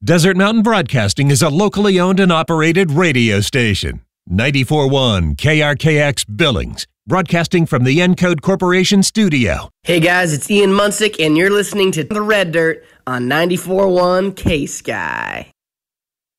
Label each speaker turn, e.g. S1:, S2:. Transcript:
S1: Desert Mountain Broadcasting is a locally owned and operated radio station. 94.1 KRKX Billings, broadcasting from the Encode Corporation studio.
S2: Hey guys, it's Ian Munsick, and you're listening to The Red Dirt on 94.1 K-Sky.